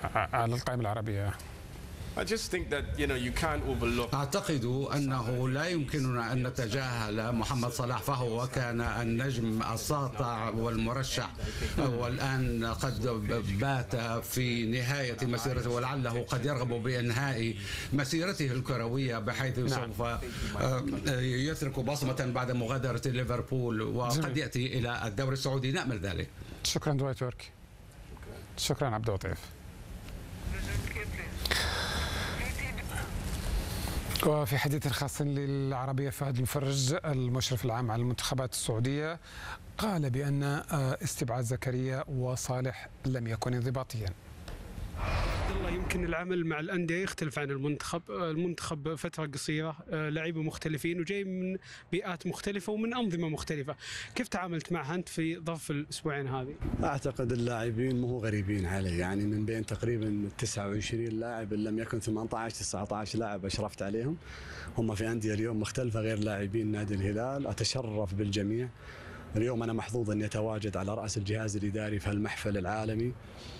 على القائمة العربية. أعتقد أنه لا يمكننا أن نتجاهل محمد صلاح، فهو كان النجم الساطع والمرشح، والآن قد بات في نهاية مسيرته، ولعله قد يرغب بإنهاء مسيرته الكروية، بحيث سوف يترك بصمة بعد مغادرة ليفربول، وقد يأتي إلى الدوري السعودي، نأمل ذلك. شكرا دواي تركي. شكرا عبد اللطيف. وفي حديث خاص للعربية، فهد المفرج المشرف العام على المنتخبات السعودية قال بأن استبعاد زكريا وصالح لم يكن انضباطيا. والله يمكن العمل مع الأندية يختلف عن المنتخب فترة قصيرة، لاعبين مختلفين وجاي من بيئات مختلفة ومن أنظمة مختلفة. كيف تعاملت معها أنت في ظرف الأسبوعين هذه؟ أعتقد اللاعبين مو غريبين علي، يعني من بين تقريبا 29 لاعب إن لم يكن 18-19 لاعب أشرفت عليهم، هم في أندية اليوم مختلفة غير لاعبين نادي الهلال. أتشرف بالجميع. اليوم أنا محظوظ أني أتواجد على رأس الجهاز الإداري في المحفل العالمي.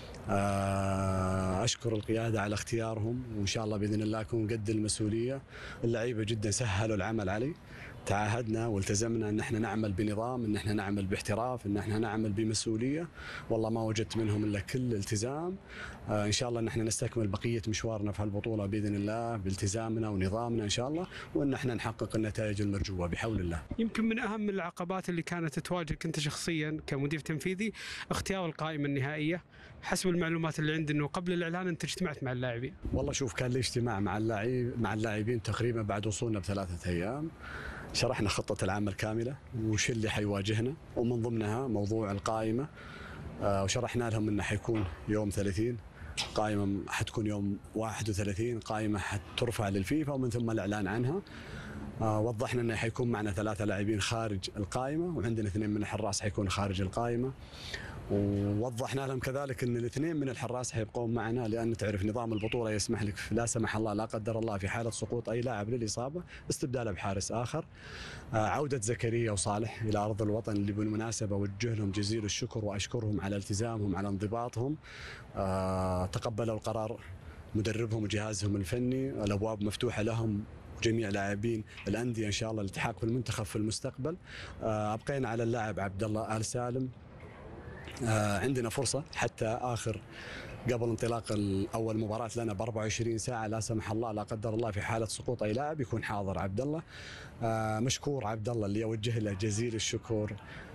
أشكر القيادة على اختيارهم، وإن شاء الله بإذن الله أكون قد المسؤولية. اللعيبة جدا سهلوا العمل علي. تعاهدنا والتزمنا أن احنا نعمل بنظام، أن احنا نعمل باحتراف، أن احنا نعمل بمسؤولية. والله ما وجدت منهم إلا كل التزام. إن شاء الله أن احنا نستكمل بقية مشوارنا في هالبطولة بإذن الله بالتزامنا ونظامنا إن شاء الله، وأن احنا نحقق النتائج المرجوة بحول الله. يمكن من أهم العقبات اللي كانت تواجهك أنت شخصيا كمدير تنفيذي اختيار القائمة النهائية. حسب المعلومات اللي عندي أنه قبل الإعلان أنت اجتمعت مع اللاعبين. والله شوف، كان لي اجتماع مع اللاعبين تقريبا بعد وصولنا ب3 أيام. شرحنا خطة العمل كاملة وش اللي حيواجهنا، ومن ضمنها موضوع القائمة. وشرحنا لهم انه حيكون يوم 30 قائمة، حتكون يوم 31 قائمة حترفع للفيفا ومن ثم الإعلان عنها. وضحنا انه حيكون معنا 3 لاعبين خارج القائمة، وعندنا 2 من الحراس حيكونوا خارج القائمة. ووضحنا لهم كذلك ان ال2 من الحراس حيبقون معنا، لان تعرف نظام البطوله يسمح لك لا سمح الله لا قدر الله في حاله سقوط اي لاعب للاصابه استبداله بحارس اخر. عوده زكريا وصالح الى ارض الوطن، اللي بالمناسبه اوجه لهم جزيل الشكر واشكرهم على التزامهم على انضباطهم. تقبلوا القرار مدربهم وجهازهم الفني، الابواب مفتوحه لهم جميع لاعبين الأندية إن شاء الله الالتحاق في المنتخب في المستقبل. أبقينا على اللاعب عبد الله آل سالم. عندنا فرصة حتى آخر قبل انطلاق أول مباراة لنا ب24 ساعة، لا سمح الله لا قدر الله في حالة سقوط أي لاعب يكون حاضر عبد الله. مشكور عبد الله اللي أوجه له جزيل الشكر،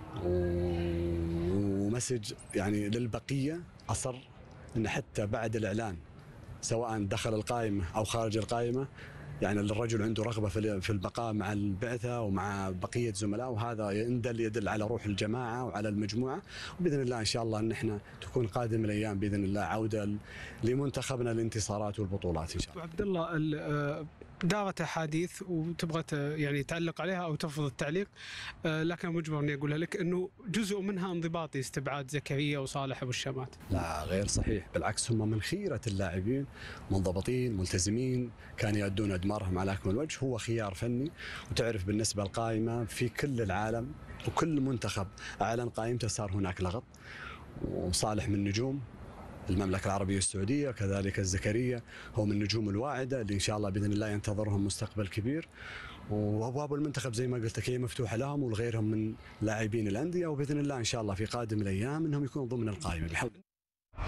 ومسج يعني للبقية. أصر أن حتى بعد الإعلان سواء دخل القائمة أو خارج القائمة، يعني الرجل عنده رغبة في البقاء مع البعثة ومع بقية زملائه، وهذا يدل على روح الجماعة وعلى المجموعة. وبإذن الله إن شاء الله أن احنا تكون قادم الأيام بإذن الله عودة لمنتخبنا الانتصارات والبطولات إن شاء الله. عبد الله، دارت أحاديث وتبغى يعني تعلق عليها أو ترفض التعليق، لكن مجبر إني أقولها لك إنه جزء منها انضباطي استبعاد زكريا وصالح أبو الشامات. لا غير صحيح، بالعكس هم من خيرة اللاعبين، منضبطين ملتزمين، كانوا يؤدون أدمارهم على أكمل وجه. هو خيار فني، وتعرف بالنسبة للقائمة في كل العالم وكل منتخب أعلن قائمته صار هناك لغط. وصالح من نجوم المملكة العربية السعودية، كذلك الزكريا هو من النجوم الواعدة اللي إن شاء الله بإذن الله ينتظرهم مستقبل كبير. وأبواب المنتخب زي ما قلت لك هي مفتوحة لهم ولغيرهم من لاعبين الأندية، وبإذن الله إن شاء الله في قادم الأيام أنهم يكونوا ضمن القائمة بحول.